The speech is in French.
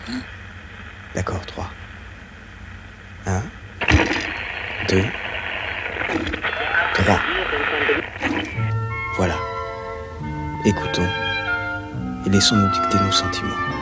D'accord, 3. 1, 2, 3. Voilà. Écoutons et laissons-nous dicter nos sentiments.